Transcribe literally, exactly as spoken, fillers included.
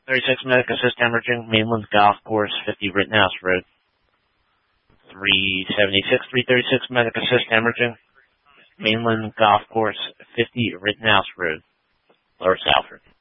thirty-six medic assist hemorrhaging, Mainland Golf Course, fifty Rittenhouse Road. three seventy-six, three thirty-six medic assist hemorrhaging, Mainland Golf Course, fifty Rittenhouse Road, Lower Salford.